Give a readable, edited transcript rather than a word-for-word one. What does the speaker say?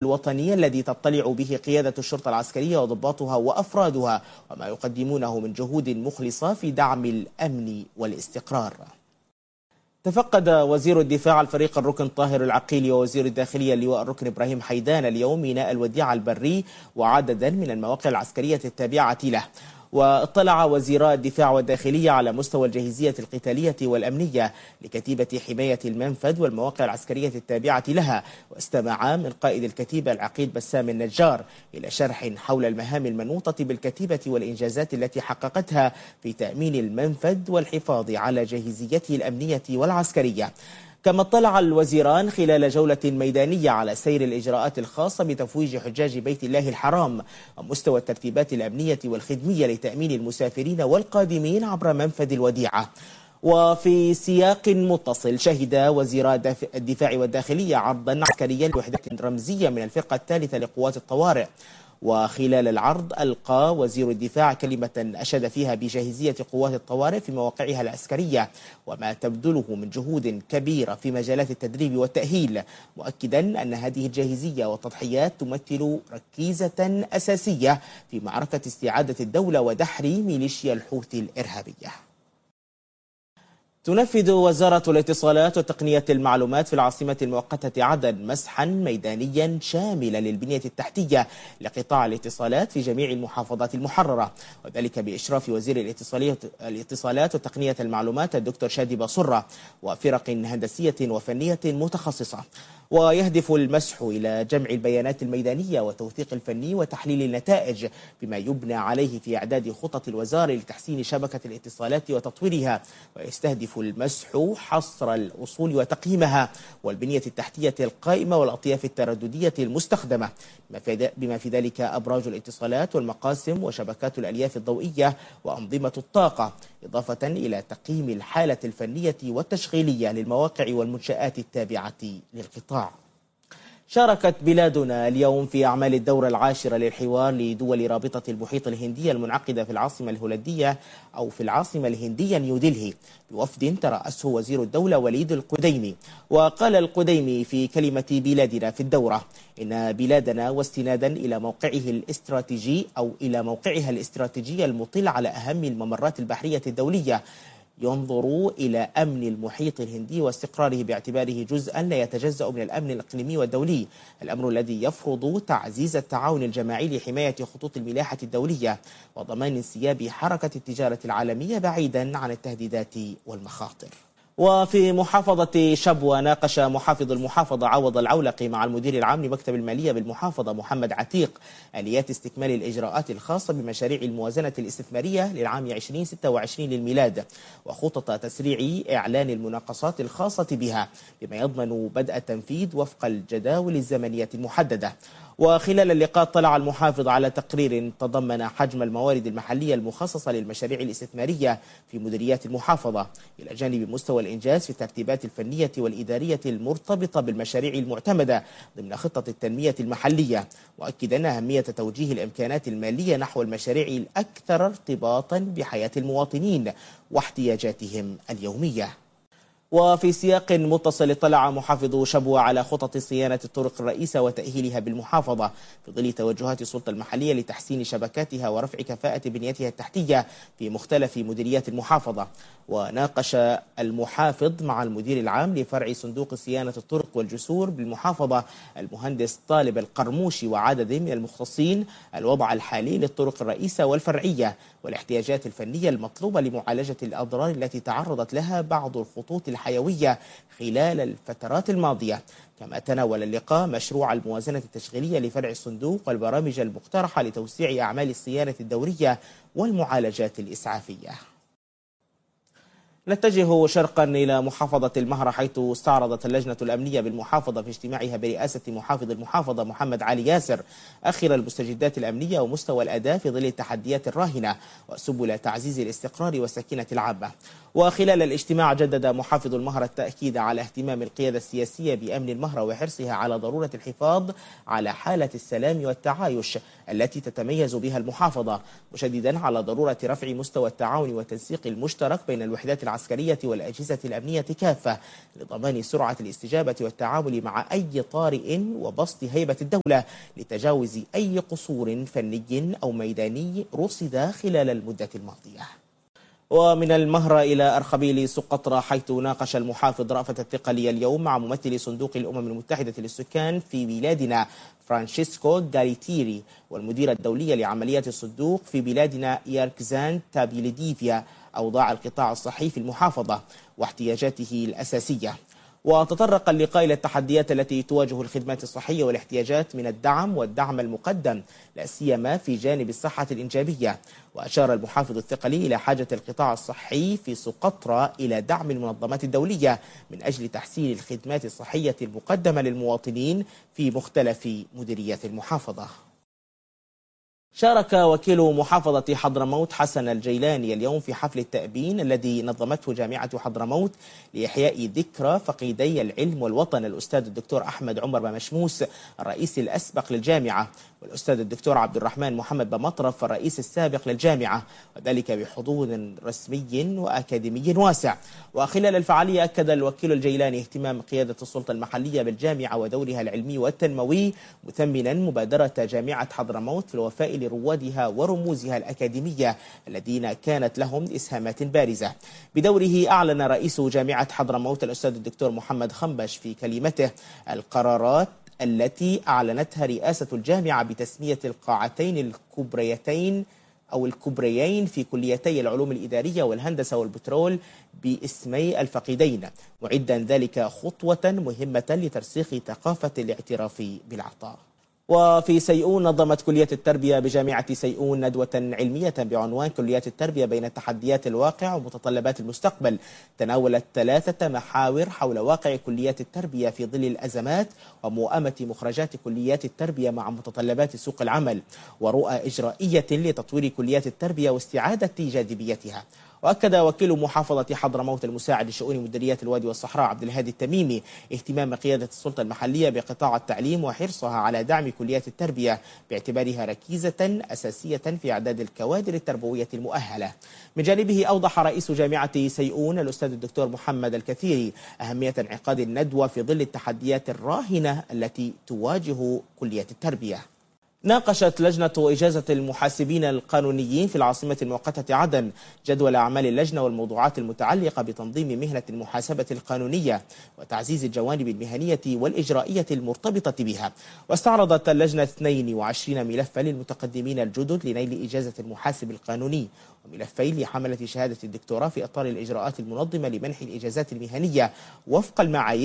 الوطني الذي تطلع به قيادة الشرطة العسكرية وضباطها وأفرادها، وما يقدمونه من جهود مخلصة في دعم الأمن والاستقرار. تفقد وزير الدفاع الفريق الركن طاهر العقيلي ووزير الداخلية اللواء الركن إبراهيم حيدان اليوم ميناء الوديعة البري وعددا من المواقع العسكرية التابعة له. واطلع وزيراء الدفاع والداخلية على مستوى الجاهزية القتالية والأمنية لكتيبة حماية المنفذ والمواقع العسكرية التابعة لها، واستمع من قائد الكتيبة العقيد بسام النجار إلى شرح حول المهام المنوطة بالكتيبة والإنجازات التي حققتها في تأمين المنفذ والحفاظ على جاهزيته الأمنية والعسكرية. كما اطلع الوزيران خلال جولة ميدانية على سير الإجراءات الخاصة بتفويج حجاج بيت الله الحرام ومستوى الترتيبات الأمنية والخدمية لتأمين المسافرين والقادمين عبر منفذ الوديعة. وفي سياق متصل شهد وزيراء الدفاع والداخلية عرضا عسكريا لوحدة رمزية من الفرقة الثالثة لقوات الطوارئ. وخلال العرض ألقى وزير الدفاع كلمة أشاد فيها بجاهزية قوات الطوارئ في مواقعها العسكرية وما تبذله من جهود كبيرة في مجالات التدريب والتأهيل، مؤكدا أن هذه الجاهزية والتضحيات تمثل ركيزة أساسية في معركة استعادة الدولة ودحر ميليشيا الحوثي الإرهابية. تنفذ وزارة الاتصالات وتقنية المعلومات في العاصمة المؤقتة عدن مسحا ميدانيا شاملا للبنية التحتية لقطاع الاتصالات في جميع المحافظات المحررة، وذلك بإشراف وزير الاتصالات وتقنية المعلومات الدكتور شادي باصرة وفرق هندسية وفنية متخصصة. ويهدف المسح إلى جمع البيانات الميدانية وتوثيق الفني وتحليل النتائج بما يبنى عليه في إعداد خطط الوزارة لتحسين شبكة الاتصالات وتطويرها. ويستهدف المسح حصر الأصول وتقييمها والبنية التحتية القائمة والأطياف الترددية المستخدمة بما في ذلك أبراج الاتصالات والمقاسم وشبكات الألياف الضوئية وأنظمة الطاقة، إضافة إلى تقييم الحالة الفنية والتشغيلية للمواقع والمنشآت التابعة للقطاع. شاركت بلادنا اليوم في أعمال الدورة العاشرة للحوار لدول رابطة المحيط الهندية المنعقدة في العاصمة الهولندية أو في العاصمة الهندية نيودلهي بوفد ترأسه وزير الدولة وليد القديمي. وقال القديمي في كلمة بلادنا في الدورة إن بلادنا واستنادا إلى موقعها الاستراتيجي المطل على أهم الممرات البحرية الدولية ينظر إلى أمن المحيط الهندي واستقراره باعتباره جزءا لا يتجزأ من الأمن الإقليمي والدولي، الأمر الذي يفرض تعزيز التعاون الجماعي لحماية خطوط الملاحة الدولية وضمان انسياب حركة التجارة العالمية بعيدا عن التهديدات والمخاطر. وفي محافظة شبوة ناقش محافظ المحافظة عوض العولقي مع المدير العام لمكتب المالية بالمحافظة محمد عتيق آليات استكمال الإجراءات الخاصة بمشاريع الموازنة الاستثمارية للعام 2026 للميلاد وخطط تسريع إعلان المناقصات الخاصة بها بما يضمن بدء التنفيذ وفق الجداول الزمنية المحددة. وخلال اللقاء طلع المحافظ على تقرير تضمن حجم الموارد المحلية المخصصة للمشاريع الاستثمارية في مديريات المحافظة إلى جانب مستوى الإنجاز في الترتيبات الفنية والإدارية المرتبطة بالمشاريع المعتمدة ضمن خطة التنمية المحلية، مؤكدا أهمية توجيه الإمكانات المالية نحو المشاريع الأكثر ارتباطا بحياة المواطنين واحتياجاتهم اليومية. وفي سياق متصل اطلع محافظ شبوة على خطط صيانة الطرق الرئيسة وتأهيلها بالمحافظة في ظل توجهات السلطة المحلية لتحسين شبكاتها ورفع كفاءة بنيتها التحتية في مختلف مديريات المحافظة. وناقش المحافظ مع المدير العام لفرع صندوق صيانة الطرق والجسور بالمحافظة المهندس طالب القرموشي وعدد من المختصين الوضع الحالي للطرق الرئيسة والفرعية والاحتياجات الفنية المطلوبة لمعالجة الأضرار التي تعرضت لها بعض الخطوط الحيوية خلال الفترات الماضية. كما تناول اللقاء مشروع الموازنة التشغيلية لفرع الصندوق والبرامج المقترحة لتوسيع أعمال الصيانة الدورية والمعالجات الإسعافية. نتجه شرقا إلى محافظة المهرة حيث استعرضت اللجنة الأمنية بالمحافظة في اجتماعها برئاسة محافظ المحافظة محمد علي ياسر آخر المستجدات الأمنية ومستوى الأداء في ظل التحديات الراهنة وسبل تعزيز الاستقرار والسكينة العامة. وخلال الاجتماع جدد محافظ المهرة التأكيد على اهتمام القيادة السياسية بأمن المهرة وحرصها على ضرورة الحفاظ على حالة السلام والتعايش التي تتميز بها المحافظة، مشددا على ضرورة رفع مستوى التعاون والتنسيق المشترك بين الوحدات العسكرية العسكرية والأجهزة الأمنية كافة لضمان سرعة الاستجابة والتعامل مع أي طارئ وبسط هيبة الدولة لتجاوز أي قصور فني أو ميداني رصد خلال المدة الماضية. ومن المهرة إلى أرخبيل سقطرى، حيث ناقش المحافظ رأفت الثقلي اليوم مع ممثل صندوق الأمم المتحدة للسكان في بلادنا فرانشيسكو غاريتيري والمدير الدولي لعمليات الصندوق في بلادنا ياركزان تابيليديفيا أوضاع القطاع الصحي في المحافظة واحتياجاته الأساسية. وتطرق اللقاء إلى التحديات التي تواجه الخدمات الصحية والاحتياجات من الدعم والدعم المقدم لا سيما في جانب الصحة الإنجابية. وأشار المحافظ الثقلي إلى حاجة القطاع الصحي في سقطرى إلى دعم المنظمات الدولية من أجل تحسين الخدمات الصحية المقدمة للمواطنين في مختلف مديريات المحافظة. شارك وكيل محافظة حضرموت حسن الجيلاني اليوم في حفل التأبين الذي نظمته جامعة حضرموت لإحياء ذكرى فقيدي العلم والوطن الأستاذ الدكتور أحمد عمر بمشموس الرئيس الأسبق للجامعة والأستاذ الدكتور عبد الرحمن محمد بمطرف الرئيس السابق للجامعة، وذلك بحضور رسمي وأكاديمي واسع. وخلال الفعالية أكد الوكيل الجيلاني اهتمام قيادة السلطة المحلية بالجامعة ودورها العلمي والتنموي، مثمنا مبادرة جامعة حضرموت في الوفاء لروادها ورموزها الأكاديمية الذين كانت لهم إسهامات بارزة. بدوره أعلن رئيس جامعة حضرموت الأستاذ الدكتور محمد خنبش في كلمته القرارات التي أعلنتها رئاسة الجامعة بتسمية القاعتين الكبريين في كليتي العلوم الإدارية والهندسة والبترول باسمي الفقيدين، معدا ذلك خطوة مهمة لترسيخ ثقافة الاعتراف بالعطاء. وفي سيئون نظمت كلية التربية بجامعة سيئون ندوة علمية بعنوان كليات التربية بين تحديات الواقع ومتطلبات المستقبل، تناولت 3 محاور حول واقع كليات التربية في ظل الأزمات وموائمة مخرجات كليات التربية مع متطلبات سوق العمل، ورؤى إجرائية لتطوير كليات التربية واستعادة جاذبيتها. وأكد وكيل محافظة حضرموت المساعد لشؤون مديريات الوادي والصحراء عبد الهادي التميمي اهتمام قيادة السلطة المحلية بقطاع التعليم وحرصها على دعم كليات التربية باعتبارها ركيزة أساسية في إعداد الكوادر التربوية المؤهلة. من جانبه أوضح رئيس جامعة سيئون الأستاذ الدكتور محمد الكثيري أهمية انعقاد الندوة في ظل التحديات الراهنة التي تواجه كليات التربية. ناقشت لجنة إجازة المحاسبين القانونيين في العاصمة المؤقتة عدن جدول أعمال اللجنة والموضوعات المتعلقة بتنظيم مهنة المحاسبة القانونية وتعزيز الجوانب المهنية والإجرائية المرتبطة بها. واستعرضت اللجنة 22 ملفا للمتقدمين الجدد لنيل إجازة المحاسب القانوني وملفين لحملة شهادة الدكتوراه في إطار الإجراءات المنظمة لمنح الإجازات المهنية وفق المعايير